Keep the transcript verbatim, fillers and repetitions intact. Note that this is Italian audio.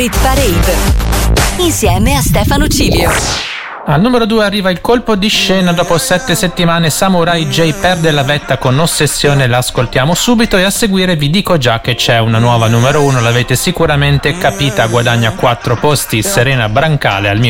Hit Parade insieme a Stefano Cilio. Al numero due arriva il colpo di scena. Dopo sette settimane Samurai J perde la vetta con Ossessione, l'ascoltiamo subito, e a seguire vi dico già che c'è una nuova numero uno, l'avete sicuramente capita, guadagna quattro posti, Serena Brancale al mio